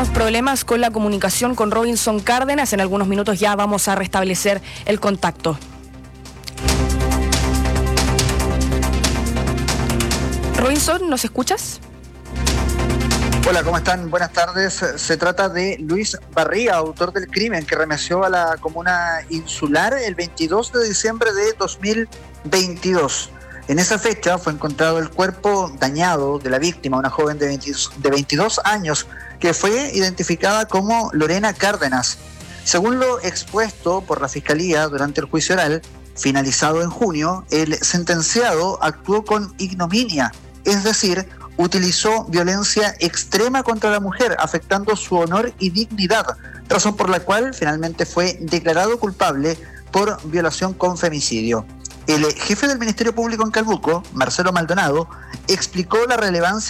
Tenemos problemas con la comunicación con Robinson Cárdenas. En algunos minutos ya vamos a restablecer el contacto. Robinson, ¿nos escuchas? Hola, ¿cómo están? Buenas tardes. Se trata de Luis Barría, autor del crimen que remeció a la comuna insular el 22 de diciembre de 2022. En esa fecha fue encontrado el cuerpo dañado de la víctima, una joven de 22 años, que fue identificada como Lorena Cárdenas. Según lo expuesto por la Fiscalía durante el juicio oral, finalizado en junio, el sentenciado actuó con ignominia, es decir, utilizó violencia extrema contra la mujer, afectando su honor y dignidad, razón por la cual finalmente fue declarado culpable por violación con femicidio. El jefe del Ministerio Público en Calbuco, Marcelo Maldonado, explicó la relevancia